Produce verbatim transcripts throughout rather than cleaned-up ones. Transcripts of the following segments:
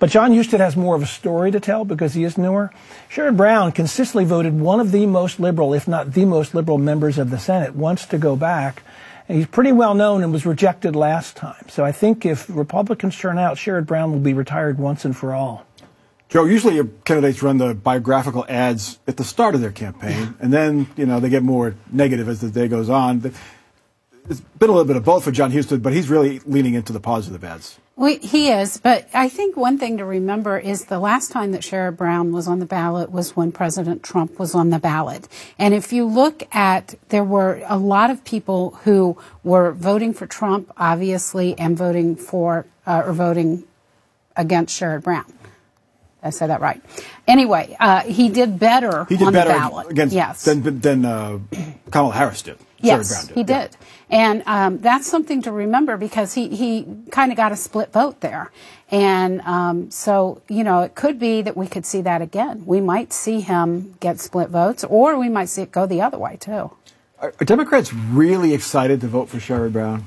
But John Husted has more of a story to tell because he is newer. Sherrod Brown consistently voted one of the most liberal, if not the most liberal members of the Senate, wants to go back. And he's pretty well known and was rejected last time. So I think if Republicans turn out, Sherrod Brown will be retired once and for all. Joe, usually your candidates run the biographical ads at the start of their campaign, and then, you know, they get more negative as the day goes on. It's been a little bit of both for John Husted, but he's really leaning into the positive ads. Well, he is, but I think one thing to remember is the last time that Sherrod Brown was on the ballot was when President Trump was on the ballot. And if you look at, there were a lot of people who were voting for Trump, obviously, and voting for, uh, or voting against Sherrod Brown. I said that right. Anyway, uh, he did better he did on better the ballot. Against, yes. than, than uh, Kamala Harris did. Yes, Brown did. he did. Yeah. And um, that's something to remember because he, he kind of got a split vote there. And um, so, you know, it could be that we could see that again. We might see him get split votes, or we might see it go the other way, too. Are, are Democrats really excited to vote for Sherrod Brown?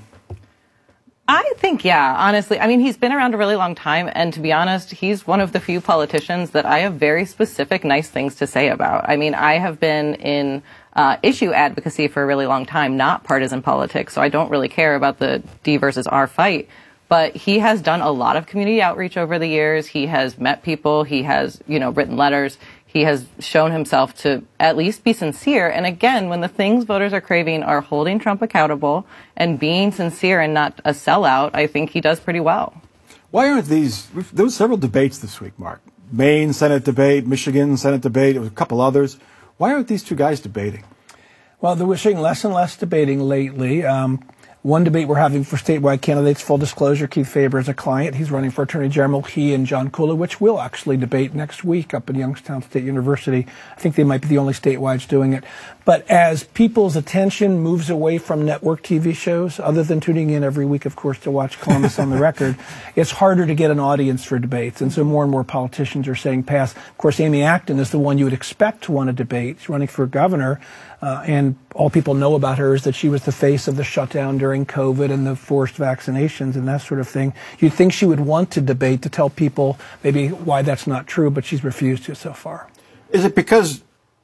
I think, yeah, honestly. I mean, he's been around a really long time, and to be honest, he's one of the few politicians that I have very specific, nice things to say about. I mean, I have been in uh, issue advocacy for a really long time, not partisan politics, so I don't really care about the D versus R fight. But he has done a lot of community outreach over the years. He has met people. He has, you know, written letters. He has shown himself to at least be sincere. And again, when the things voters are craving are holding Trump accountable and being sincere and not a sellout, I think he does pretty well. Why aren't these, there were several debates this week, Mark. Maine Senate debate, Michigan Senate debate, there was a couple others. Why aren't these two guys debating? Well, we're seeing less and less debating lately. Um, One debate we're having for statewide candidates, full disclosure, Keith Faber is a client. He's running for Attorney General. He and John Kulowich will actually debate next week up at Youngstown State University. I think they might be the only statewide doing it. But as people's attention moves away from network T V shows, other than tuning in every week, of course, to watch Columbus on the Record, it's harder to get an audience for debates. And so more and more politicians are saying pass. Of course, Amy Acton is the one you would expect to want to debate. She's running for governor. Uh, and all people know about her is that she was the face of the shutdown during COVID and the forced vaccinations and that sort of thing. You'd think she would want to debate to tell people maybe why that's not true, but she's refused to so far. Is it because,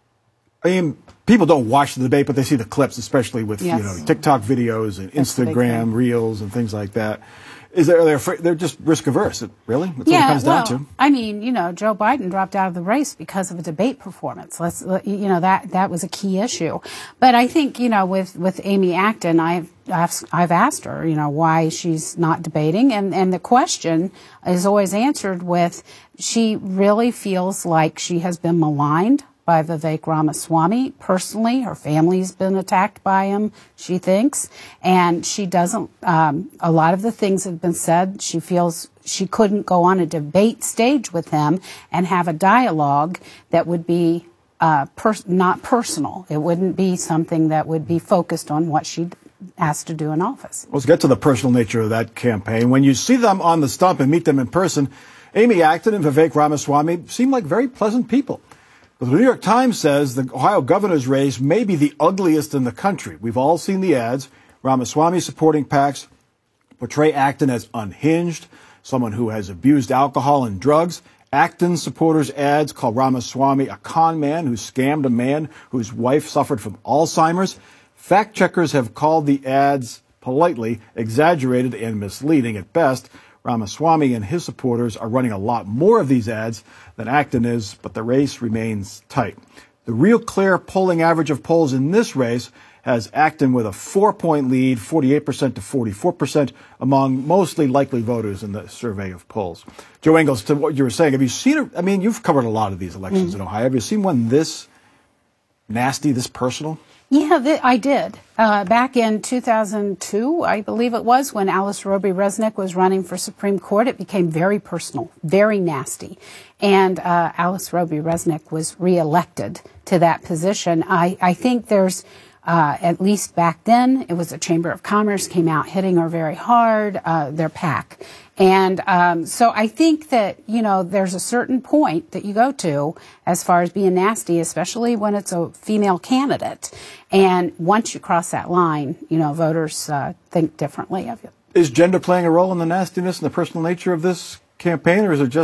I mean, people don't watch the debate, but they see the clips, especially with, yes. you know, TikTok videos and that's Instagram reels and things like that. Is there, they're, they're just risk averse, really? That's yeah, what it comes well, down to. I mean, you know, Joe Biden dropped out of the race because of a debate performance. Let's, you know, that that was a key issue. But I think, you know, with, with Amy Acton, I've, I've I've asked her, you know, why she's not debating, and and the question is always answered with she really feels like she has been maligned by Vivek Ramaswamy. Personally, her family's been attacked by him, she thinks, and she doesn't, um, a lot of the things have been said, she feels she couldn't go on a debate stage with him and have a dialogue that would be uh, pers- not personal. It wouldn't be something that would be focused on what she asked to do in office. Let's get to the personal nature of that campaign. When you see them on the stump and meet them in person, Amy Acton and Vivek Ramaswamy seem like very pleasant people. But the New York Times says the Ohio governor's race may be the ugliest in the country. We've all seen the ads. Ramaswamy supporting PACs portray Acton as unhinged, someone who has abused alcohol and drugs. Acton supporters' ads call Ramaswamy a con man who scammed a man whose wife suffered from Alzheimer's. Fact checkers have called the ads politely exaggerated and misleading at best. Ramaswamy and his supporters are running a lot more of these ads than Acton is, but the race remains tight. The Real Clear polling average of polls in this race has Acton with a four-point lead, forty-eight percent to forty-four percent among mostly likely voters in the survey of polls. Joe Ingles, to what you were saying, have you seen it? I mean, you've covered a lot of these elections mm. in Ohio. Have you seen one this nasty, this personal? Yeah, th- I did. Uh, back in two thousand two, I believe it was, when Alice Roby Resnick was running for Supreme Court, it became very personal, very nasty. And uh, Alice Roby Resnick was reelected to that position. I, I think there's, uh, at least back then, it was the Chamber of Commerce came out hitting her very hard, uh, their PAC. And um, so I think that, you know, there's a certain point that you go to as far as being nasty, especially when it's a female candidate. And once you cross that line, you know, voters uh, think differently of you. Is gender playing a role in the nastiness and the personal nature of this campaign, or is it just